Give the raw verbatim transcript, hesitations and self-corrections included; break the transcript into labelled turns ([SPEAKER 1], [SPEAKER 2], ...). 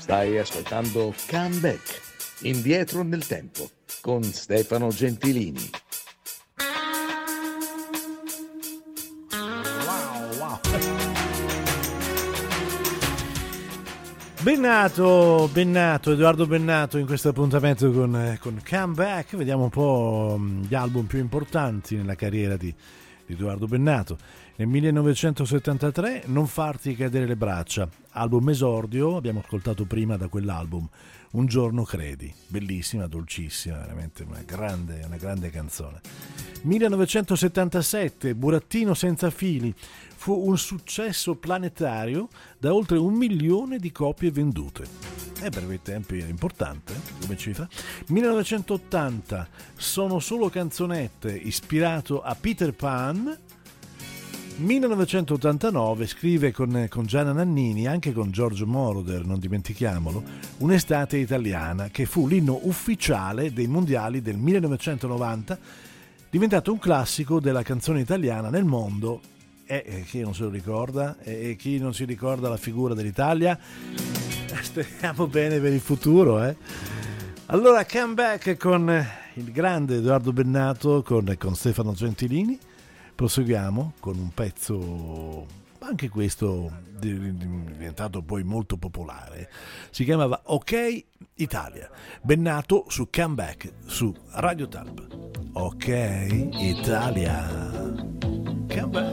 [SPEAKER 1] Stai ascoltando Comeback, indietro nel tempo, con Stefano Gentilini.
[SPEAKER 2] Wow, wow. Bennato, Bennato, Edoardo Bennato in questo appuntamento con, con Comeback. Vediamo un po' gli album più importanti nella carriera di, di Edoardo Bennato. Nel millenovecentosettantatré Non farti cadere le braccia, album esordio, abbiamo ascoltato prima da quell'album Un giorno credi, bellissima, dolcissima, veramente una grande, una grande canzone. millenovecentosettantasette Burattino senza fili, fu un successo planetario da oltre un milione di copie vendute. E per quei tempi era importante come cifra. millenovecentottanta Sono solo canzonette, ispirato a Peter Pan. millenovecentottantanove scrive con, con Gianna Nannini, anche con Giorgio Moroder, non dimentichiamolo, Un'estate italiana, che fu l'inno ufficiale dei mondiali del millenovecentonovanta, diventato un classico della canzone italiana nel mondo. E eh, chi non se lo ricorda? E eh, chi non si ricorda la figura dell'Italia? Speriamo bene per il futuro, eh? Allora, Comeback con il grande Edoardo Bennato, con, con Stefano Gentilini. Proseguiamo con un pezzo, anche questo diventato poi molto popolare. Si chiamava Ok Italia. Bennato su Comeback su Radio Talpa. Ok Italia. Comeback.